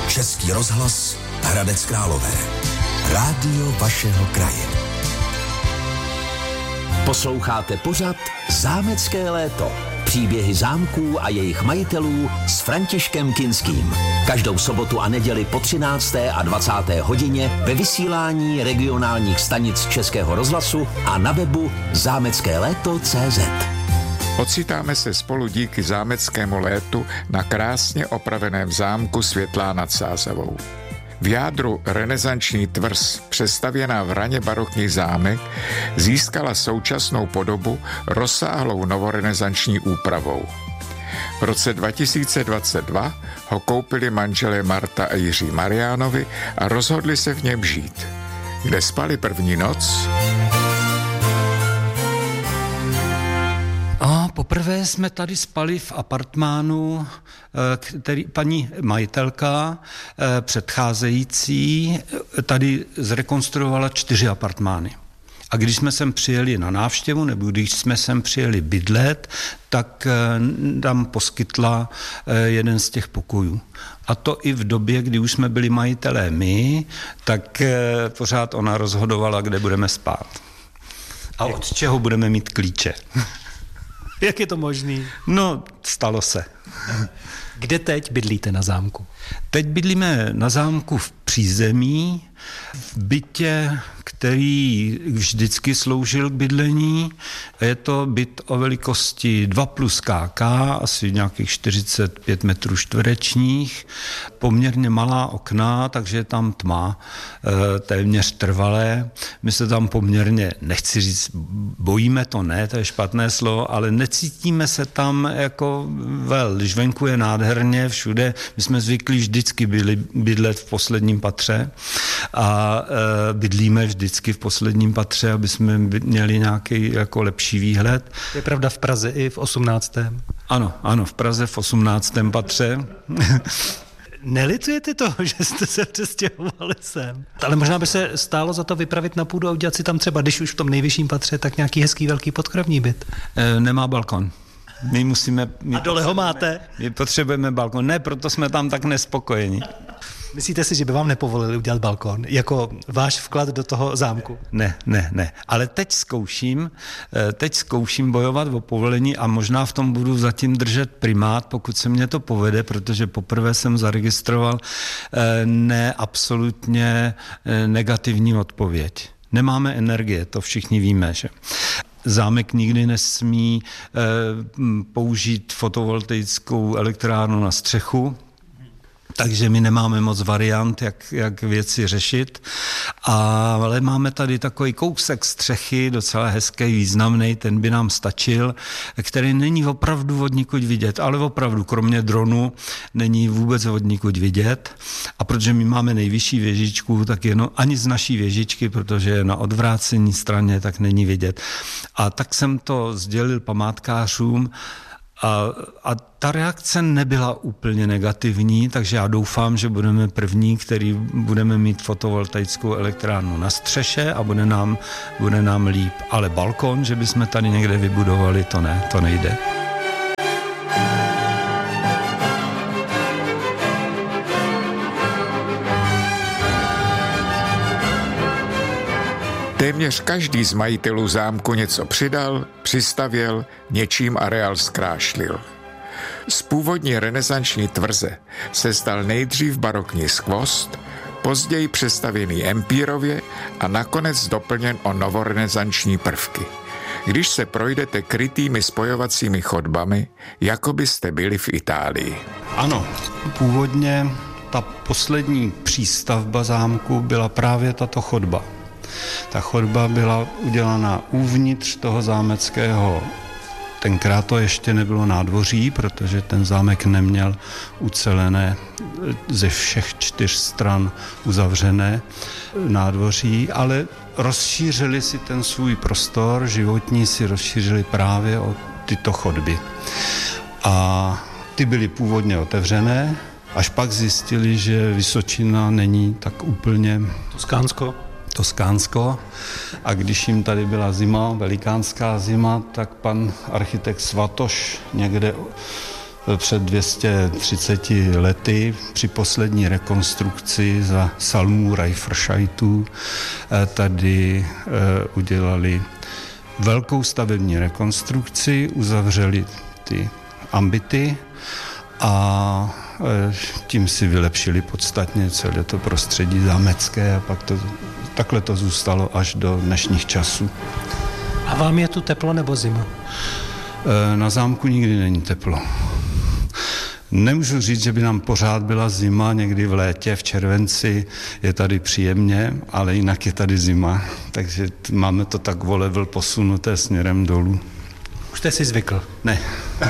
Český rozhlas Hradec Králové. Rádio vašeho kraje. Posloucháte pořad Zámecké léto. Příběhy zámků a jejich majitelů s Františkem Kinským. Každou sobotu a neděli po 13. a 20. hodině ve vysílání regionálních stanic Českého rozhlasu a na webu zameckéléto.cz. Ocitáme se spolu díky zámeckému létu na krásně opraveném zámku Světlá nad Sázavou. V jádru renesanční tvrz, přestavěná v raně barokní zámek, získala současnou podobu rozsáhlou novorenesanční úpravou. V roce 2022 ho koupili manželé Marta a Jiří Mariánovi a rozhodli se v něm žít. Kde spali první noc? Poprvé jsme tady spali v apartmánu, který paní majitelka předcházející tady zrekonstruovala 4 apartmány. A když jsme sem přijeli na návštěvu, nebo když jsme sem přijeli bydlet, tak nám poskytla jeden z těch pokojů. A to i v době, kdy už jsme byli majitelé my, tak pořád ona rozhodovala, kde budeme spát. A od čeho budeme mít klíče. Jak je to možný? No, stalo se. Kde teď bydlíte na zámku? Teď bydlíme na zámku v přízemí, v bytě, který vždycky sloužil k bydlení. Je to byt o velikosti 2+KK, asi nějakých 45 metrů čtverečních, poměrně malá okna, takže je tam tma, téměř trvalé. My se tam poměrně, nechci říct, bojíme to, ne, to je špatné slovo, ale necítíme se tam jako když venku je nádherně všude. My jsme zvyklí vždycky bydlet v posledním patře a bydlíme vždycky v posledním patře, aby jsme měli nějaký jako lepší výhled. Je pravda v Praze i v 18. Ano, v Praze v 18. patře. Nelitujete toho, že jste se přestěhovali sem? Ale možná by se stálo za to vypravit na půdu a udělat si tam třeba, když už v tom nejvyšším patře, tak nějaký hezký velký podkrovní byt. Nemá balkon. A dole ho máte? My potřebujeme balkon. Ne, proto jsme tam tak nespokojeni. Myslíte si, že by vám nepovolili udělat balkon? Jako váš vklad do toho zámku? Ne. Ale teď zkouším bojovat o povolení a možná v tom budu zatím držet primát, pokud se mně to povede, protože poprvé jsem zaregistroval absolutně negativní odpověď. Nemáme energie, to všichni víme, že? Zámek nikdy nesmí použít fotovoltaickou elektrárnu na střechu, takže my nemáme moc variant, jak věci řešit, ale máme tady takový kousek střechy, docela hezký, významný, ten by nám stačil, který není opravdu od nikud vidět, ale opravdu, kromě dronu, není vůbec od nikud vidět. A protože my máme nejvyšší věžičku, tak jenom ani z naší věžičky, protože je na odvrácení straně, tak není vidět. A tak jsem to sdělil památkářům, a ta reakce nebyla úplně negativní, takže já doufám, že budeme první, který budeme mít fotovoltaickou elektrárnu na střeše a bude nám líp. Ale balkon, že bychom tady někde vybudovali, to nejde. Téměř každý z majitelů zámku něco přidal, přistavěl, něčím areál zkrášlil. Z původní renesanční tvrze se stal nejdřív barokní skvost, později přestavěný empírově a nakonec doplněn o novorenesanční prvky. Když se projdete krytými spojovacími chodbami, jako byste byli v Itálii. Ano, původně ta poslední přístavba zámku byla právě tato chodba. Ta chodba byla udělaná uvnitř toho zámeckého. Tenkrát to ještě nebylo nádvoří, protože ten zámek neměl ucelené ze všech 4 stran uzavřené nádvoří, ale rozšířili si ten svůj prostor, životní si rozšířili právě o tyto chodby. A ty byly původně otevřené, až pak zjistili, že Vysočina není tak úplně... Toskánsko. A když jim tady byla zima, velikánská zima, tak pan architekt Svatoš někde před 230 lety při poslední rekonstrukci za Salmů Reiferscheitů tady udělali velkou stavební rekonstrukci, uzavřeli ty ambity a tím si vylepšili podstatně celé to prostředí zámecké a pak takhle to zůstalo až do dnešních časů. A vám je tu teplo nebo zima? Na zámku nikdy není teplo. Nemůžu říct, že by nám pořád byla zima, někdy v létě, v červenci je tady příjemně, ale jinak je tady zima, takže máme to tak volevel posunuté směrem dolů. Už jste si zvykl? Ne.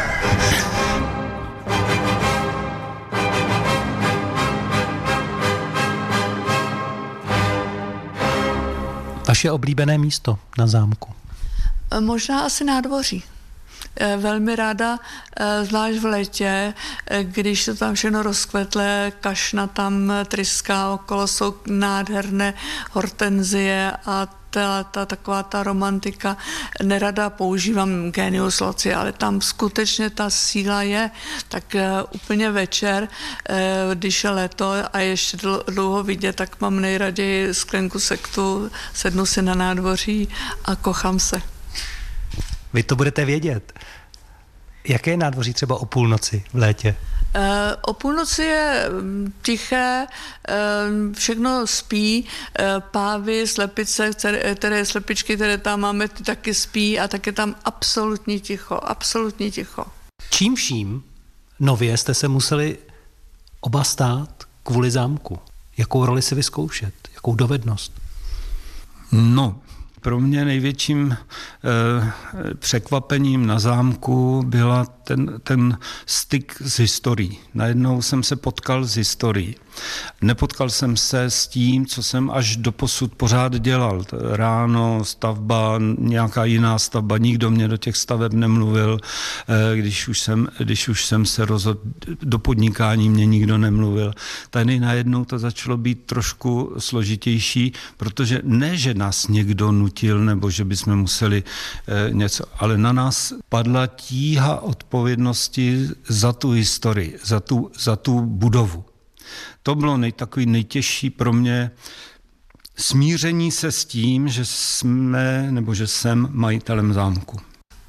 Vaše oblíbené místo na zámku? Možná asi nádvoří. Velmi ráda, zvlášť v létě, když to tam všechno rozkvetlé, kašna tam tryská, okolo jsou nádherné hortenzie a taková ta romantika. Nerada používám genius loci, ale tam skutečně ta síla je. Tak úplně večer, když je léto a ještě dlouho vidět, tak mám nejraději sklenku sektu, sednu si na nádvoří a kochám se. Vy to budete vědět. Jaké je nádvoří třeba o půlnoci v létě? O půlnoci je tiché, všechno spí, pávy, slepice, slepičky, které tam máme, ty taky spí a tak je tam absolutně ticho, absolutně ticho. Čím vším nově jste se museli oba stát kvůli zámku? Jakou roli si vyzkoušet? Jakou dovednost? No, pro mě největším překvapením na zámku byla ten styk s historií. Najednou jsem se potkal s historií. Nepotkal jsem se s tím, co jsem až doposud pořád dělal. Ráno, stavba, nějaká jiná stavba, nikdo mě do těch staveb nemluvil. Když už jsem se rozhodl, do podnikání mě nikdo nemluvil. Tady najednou to začalo být trošku složitější, protože ne, že nás někdo nutil, nebo že bychom museli něco, ale na nás padla tíha odpovědnosti za tu historii, za tu budovu. To bylo takový nejtěžší pro mě smíření se s tím, že jsem majitelem zámku.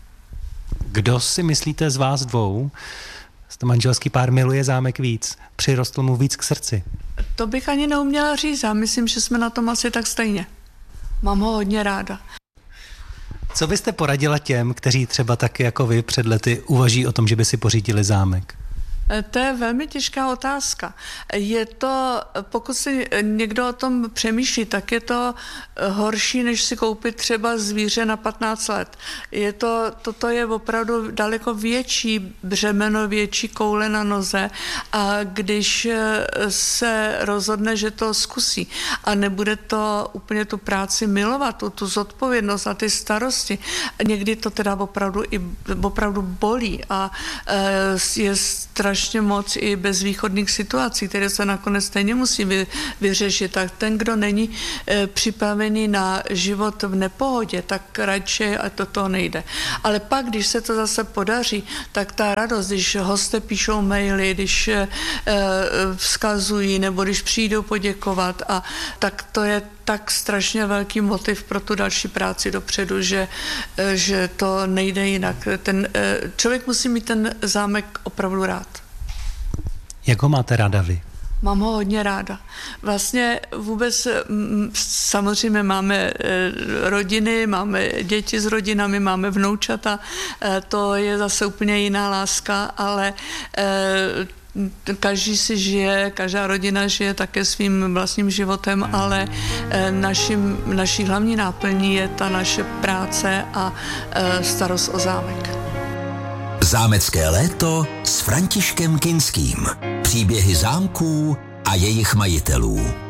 Kdo si myslíte z vás dvou, jste manželský pár, miluje zámek víc? Přirostl mu víc k srdci? To bych ani neuměla říct, já myslím, že jsme na tom asi tak stejně. Mám ho hodně ráda. Co byste poradila těm, kteří třeba taky jako vy před lety uvaží o tom, že by si pořídili zámek? To je velmi těžká otázka. Je to, pokud si někdo o tom přemýšlí, tak je to horší, než si koupit třeba zvíře na 15 let. Toto je opravdu daleko větší břemeno, větší koule na noze a když se rozhodne, že to zkusí a nebude to úplně tu práci milovat, tu zodpovědnost a ty starosti, někdy to teda opravdu bolí a je strašně moc i bezvýchodných situací, které se nakonec stejně musí vyřešit. Tak ten, kdo není připravený na život v nepohodě, tak radši a to nejde. Ale pak, když se to zase podaří, tak ta radost, když hosté píšou maily, když vzkazují nebo když přijdou poděkovat, a tak to je tak strašně velký motiv pro tu další práci dopředu, že to nejde jinak. Člověk musí mít ten zámek opravdu rád. Jak ho máte ráda vy? Mám ho hodně ráda. Vlastně vůbec samozřejmě máme rodiny, máme děti s rodinami, máme vnoučata, to je zase úplně jiná láska, ale každý si žije, každá rodina žije také svým vlastním životem, ale naší hlavní náplní je ta naše práce a starost o zámek. Zámecké léto s Františkem Kinským. Příběhy zámků a jejich majitelů.